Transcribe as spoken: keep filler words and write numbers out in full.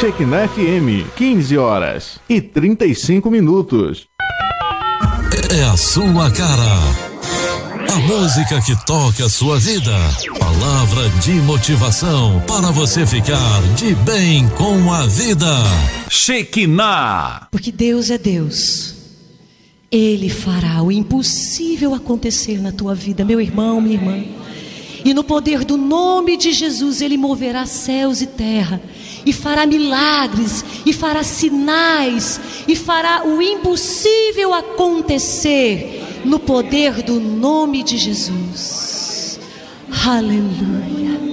Shekinah F M, quinze horas e trinta e cinco minutos. É a sua cara. A música que toca a sua vida. Palavra de motivação para você ficar de bem com a vida. Shekinah. Porque Deus é Deus. Ele fará o impossível acontecer na tua vida, meu irmão, minha irmã. E no poder do nome de Jesus, Ele moverá céus e terra, e fará milagres, e fará sinais, e fará o impossível acontecer, no poder do nome de Jesus. Aleluia.